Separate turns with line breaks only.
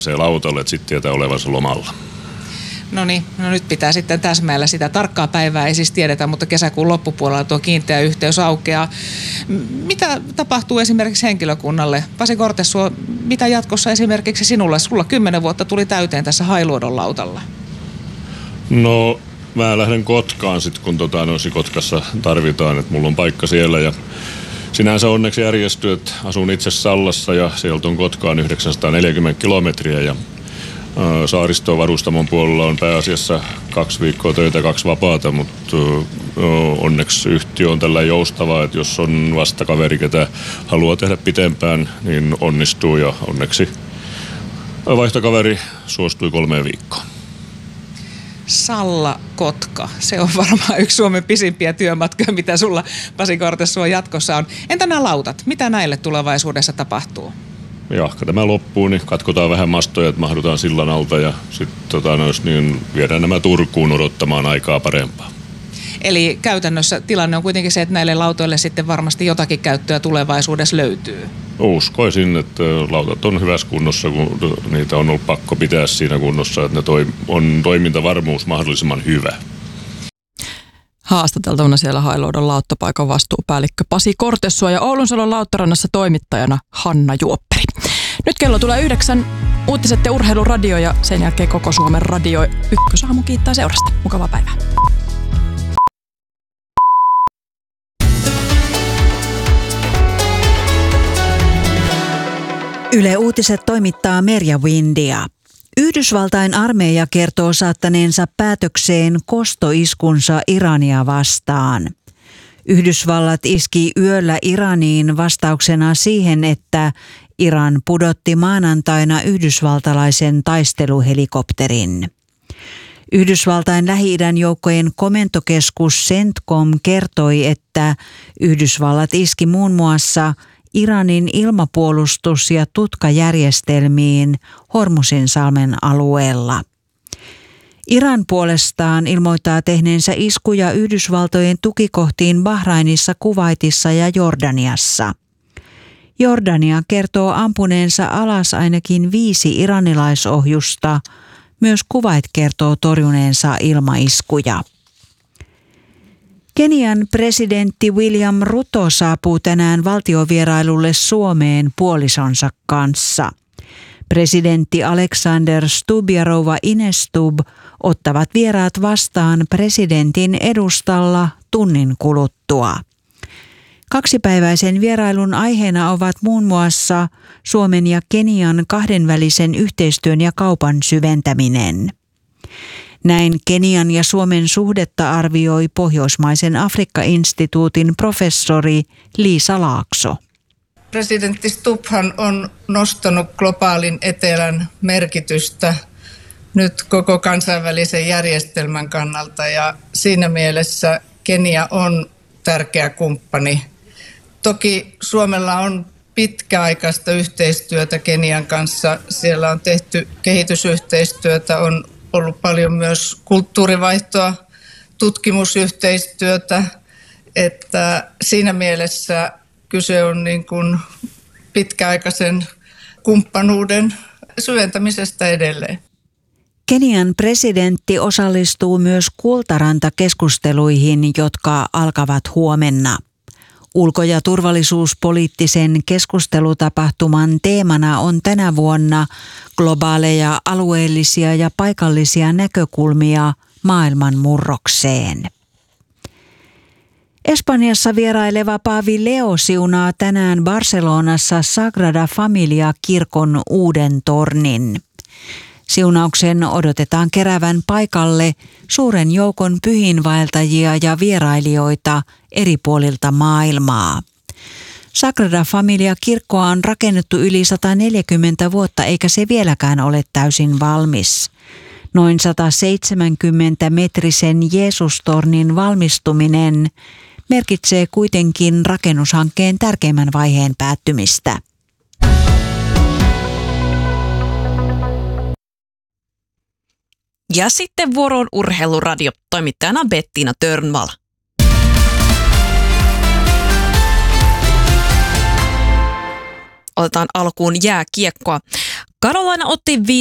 se lautalle, että sitten tietää olevansa lomalla.
No niin, nyt pitää sitten täsmäillä sitä. Tarkkaa päivää ei siis tiedetä, mutta kesäkuun loppupuolella tuo kiinteä yhteys aukeaa. Mitä tapahtuu esimerkiksi henkilökunnalle? Pasi Kortesuo, mitä jatkossa esimerkiksi sinulle? Sulla 10 vuotta tuli täyteen tässä Hailuodon lautalla.
No, mä lähden Kotkaan sitten, kun Kotkassa tarvitaan, että mulla on paikka siellä ja sinänsä onneksi järjestyy, että asun itse Sallassa ja sieltä on Kotkaan 940 kilometriä ja Saaristoon varustamon puolella on pääasiassa 2 viikkoa töitä, 2 vapaata, mutta onneksi yhtiö on tällä joustavaa, että jos on vastakaveri, ketä haluaa tehdä pitempään, niin onnistuu ja onneksi vaihtokaveri suostui 3 viikkoa.
Salla-Kotka, se on varmaan yksi Suomen pisimpiä työmatkoja, mitä sulla Pasi Kortesuo jatkossa on. Entä nämä lautat? Mitä näille tulevaisuudessa tapahtuu?
Jahka tämä loppuu, niin katkotaan vähän mastoja, että mahdutaan sillan alta ja sitten niin viedään nämä Turkuun odottamaan aikaa parempaa.
Eli käytännössä tilanne on kuitenkin se, että näille lautoille sitten varmasti jotakin käyttöä tulevaisuudessa löytyy.
Uskoisin, että lautat on hyvässä kunnossa, kun niitä on ollut pakko pitää siinä kunnossa, että ne on toimintavarmuus mahdollisimman hyvä.
Haastateltavana siellä Hailuodon lauttapaikan vastuupäällikkö Pasi Kortesuo ja Oulunsalon lauttarannassa toimittajana Hanna Juopperi. Nyt kello tulee 9, uutiset ja urheiluradio ja sen jälkeen koko Suomen radio. Ykkösaamu kiittää seurasta. Mukavaa päivää.
Yle Uutiset toimittaa Merja Windia. Yhdysvaltain armeija kertoo saattaneensa päätökseen kostoiskunsa Irania vastaan. Yhdysvallat iski yöllä Iraniin vastauksena siihen, että Iran pudotti maanantaina yhdysvaltalaisen taisteluhelikopterin. Yhdysvaltain Lähi-idän joukkojen komentokeskus CENTCOM kertoi, että Yhdysvallat iski muun muassa Iranin ilmapuolustus- ja tutkajärjestelmiin Hormuzinsalmen alueella. Iran puolestaan ilmoittaa tehneensä iskuja Yhdysvaltojen tukikohtiin Bahrainissa, Kuwaitissa ja Jordaniassa. Jordania kertoo ampuneensa alas ainakin 5 iranilaisohjusta. Myös Kuwait kertoo torjuneensa ilmaiskuja. Kenian presidentti William Ruto saapuu tänään valtiovierailulle Suomeen puolisonsa kanssa. Presidentti Alexander Stubb ja rouva Ines Stubb ottavat vieraat vastaan presidentin edustalla tunnin kuluttua. 2-päiväisen vierailun aiheena ovat muun muassa Suomen ja Kenian kahdenvälisen yhteistyön ja kaupan syventäminen. Näin Kenian ja Suomen suhdetta arvioi Pohjoismaisen Afrikka-instituutin professori Liisa Laakso.
Presidentti Stubbhan on nostanut globaalin etelän merkitystä nyt koko kansainvälisen järjestelmän kannalta ja siinä mielessä Kenia on tärkeä kumppani. Toki Suomella on pitkäaikaista yhteistyötä Kenian kanssa. Siellä on tehty kehitysyhteistyötä, on ollut paljon myös kulttuurivaihtoa, tutkimusyhteistyötä, että siinä mielessä kyse on niin kuin pitkäaikaisen kumppanuuden syventämisestä edelleen.
Kenian presidentti osallistuu myös Kultaranta-keskusteluihin, jotka alkavat huomenna. Ulko- ja turvallisuuspoliittisen keskustelutapahtuman teemana on tänä vuonna globaaleja, alueellisia ja paikallisia näkökulmia maailman murrokseen. Espanjassa vieraileva paavi Leo siunaa tänään Barcelonassa Sagrada Familia-kirkon uuden tornin. Siunauksen odotetaan keräävän paikalle suuren joukon pyhiinvaeltajia ja vierailijoita eri puolilta maailmaa. Sagrada Familia-kirkkoa on rakennettu yli 140 vuotta eikä se vieläkään ole täysin valmis. Noin 170-metrisen Jeesustornin valmistuminen merkitsee kuitenkin rakennushankkeen tärkeimmän vaiheen päättymistä.
Ja sitten vuoroon urheiluradio. Toimittajana Bettina Törnvall. Otetaan alkuun jääkiekkoa.
Carolina otti